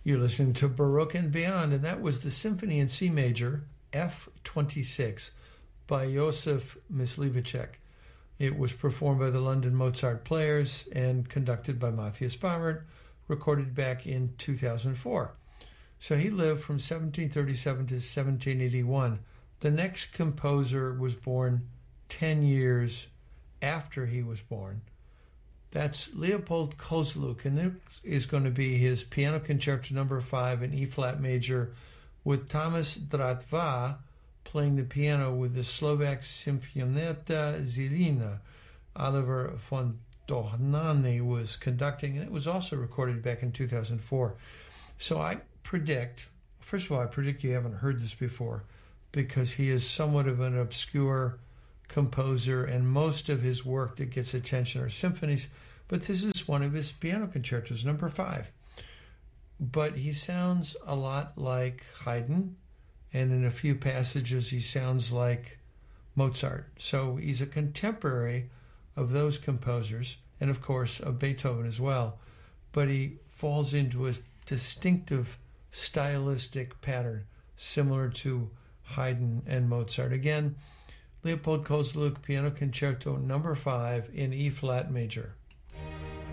You're listening to Baroque and Beyond, and that was the Symphony in C Major, F26, by Josef Myslivacek. It was performed by the London Mozart Players and conducted by Matthias Bamert, recorded back in 2004. So he lived from 1737 to 1781. The next composer was born 10 years after he was born. That's Leopold Kozluk, and there is going to be his Piano Concerto No. 5 in E-flat major with Thomas Dratva playing the piano with the Slovak Symphonietta Zilina. Oliver von Dohnanyi was conducting, and it was also recorded back in 2004. So I predict, first of all, I predict you haven't heard this before because he is somewhat of an obscure composer, and most of his work that gets attention are symphonies, but this is one of his piano concertos, No. 5. But he sounds a lot like Haydn, and in a few passages he sounds like Mozart. So he's a contemporary of those composers, and of course of Beethoven as well, but he falls into a distinctive stylistic pattern similar to Haydn and Mozart. Again, Leopold Kozluk, Piano Concerto No. 5 in E-flat major.